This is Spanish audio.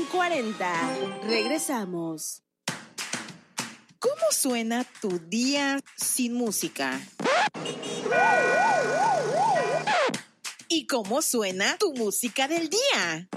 40. Regresamos. ¿Cómo suena tu día sin música? ¿Y cómo suena tu música del día?